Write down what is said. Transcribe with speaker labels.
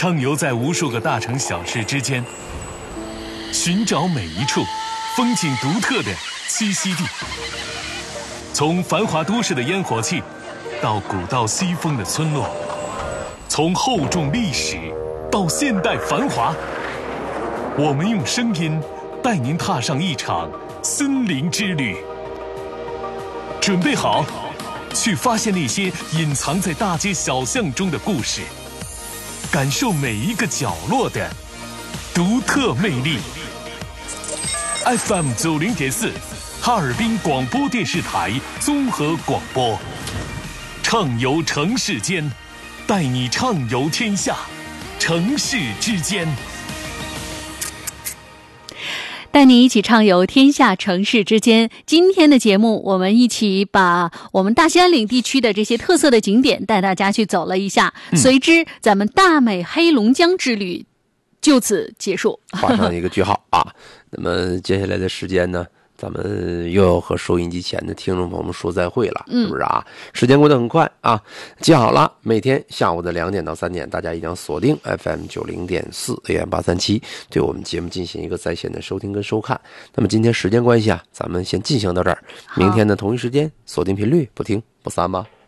Speaker 1: 畅游在无数个大城小事之间，寻找每一处风景独特的栖息地。从繁华都市的烟火气，到古道西风的村落，从厚重历史到现代繁华，我们用声音带您踏上一场森林之旅。准备好，去发现那些隐藏在大街小巷中的故事，感受每一个角落的独特魅力。FM 90.4，哈尔滨广播电视台综合广播，畅游城市间，带你畅游天下，城市之间。
Speaker 2: 带你一起畅游天下城市之间。今天的节目，我们一起把我们大兴安岭地区的这些特色的景点带大家去走了一下。随之，咱们大美黑龙江之旅就此结束，
Speaker 3: 画上一个句号啊。那么接下来的时间呢，咱们又要和收音机前的听众朋友们说再会了，是不是啊？时间过得很快啊！记好了，每天下午的2点到3点，大家一定要锁定 FM 90.4 AM 837，对我们节目进行一个在线的收听跟收看。那么今天时间关系啊，咱们先进行到这儿，明天的同一时间锁定频率，不听不散吧。